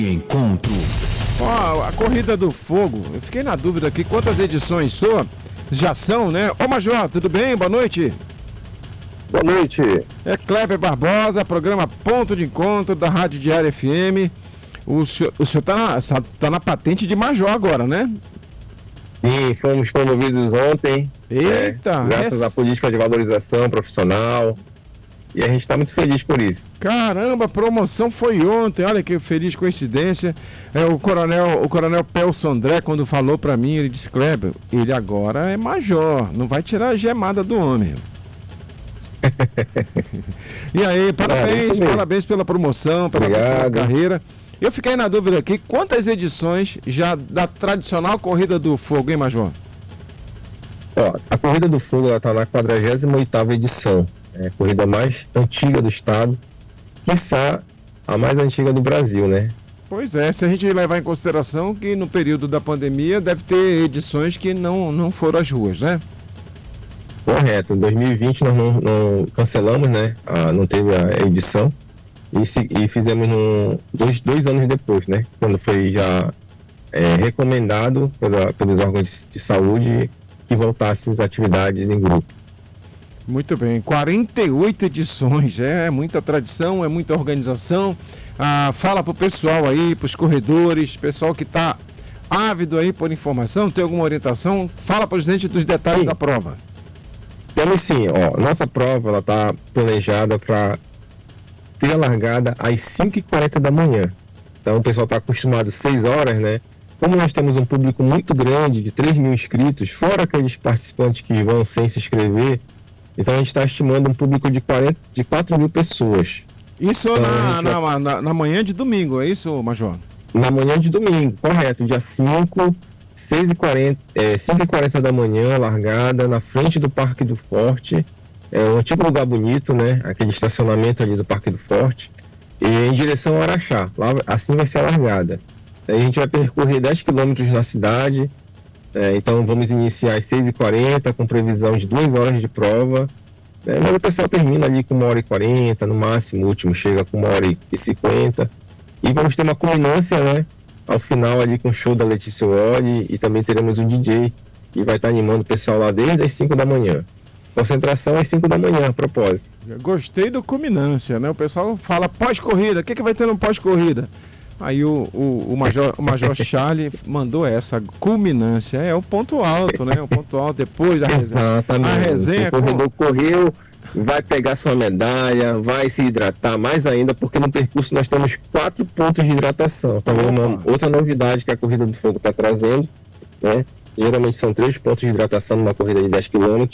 Encontro. Ó, a Corrida do Fogo, eu fiquei na dúvida aqui, quantas edições já são, né? Ô Major, tudo bem? Boa noite. Boa noite. É Kleber Barbosa, programa Ponto de Encontro da Rádio Diário FM. O senhor tá na patente de Major agora, né? Sim, fomos promovidos ontem. Eita! Graças à política de valorização profissional. E a gente está muito feliz por isso. Caramba, a promoção foi ontem, olha que feliz coincidência. O coronel Pelso André, quando falou pra mim, ele disse: Kleber, ele agora é major, não vai tirar a gemada do homem. E aí, parabéns pela promoção, parabéns pela carreira. Eu fiquei na dúvida aqui, quantas edições já da tradicional Corrida do Fogo, hein, Major? Ó, a Corrida do Fogo está na 48ª edição. É a corrida mais antiga do estado, quiçá a mais antiga do Brasil, né? Pois é, se a gente levar em consideração que no período da pandemia deve ter edições que não foram às ruas, né? Correto, em 2020 nós não cancelamos, né? Não teve a edição e fizemos dois anos depois, né? Quando foi já recomendado pelos órgãos de saúde que voltassem as atividades em grupo. Muito bem, 48 edições, é muita tradição, é muita organização. Fala pro pessoal aí, pros corredores, pessoal que tá ávido aí por informação, tem alguma orientação? Fala pra gente dos detalhes da prova. Temos sim, nossa prova ela tá planejada para ter a largada às 5h40 da manhã. Então o pessoal tá acostumado 6 horas, né? Como nós temos um público muito grande, de 3.000 inscritos, fora aqueles participantes que vão sem se inscrever, então a gente está estimando um público de 4.000 pessoas. Isso então, na manhã de domingo, é isso, Major? Na manhã de domingo, correto. Dia 5, 5h40 da manhã, largada na frente do Parque do Forte. É um antigo lugar bonito, né? Aquele estacionamento ali do Parque do Forte. E em direção ao Araxá. Lá, assim vai ser a largada. Aí a gente vai percorrer 10 quilômetros na cidade. Então vamos iniciar às 6h40 com previsão de 2 horas de prova, mas o pessoal termina ali com 1h40 no máximo, o último chega com 1h50 e vamos ter uma culminância, né, ao final ali com o show da Letícia Wally e também teremos um DJ que vai estar animando o pessoal lá desde as 5 da manhã. Concentração às 5 da manhã, a propósito. Eu gostei do culminância, né? O pessoal fala pós-corrida, o que vai ter no pós-corrida? Aí o Major Charlie mandou essa culminância, é o ponto alto, né? O ponto alto depois da resenha. Exatamente. A resenha. O corredor correu, vai pegar sua medalha, vai se hidratar mais ainda, porque no percurso nós temos 4 pontos de hidratação. Também uma outra novidade que a Corrida do Fogo está trazendo, né? Geralmente são 3 pontos de hidratação numa corrida de 10 km.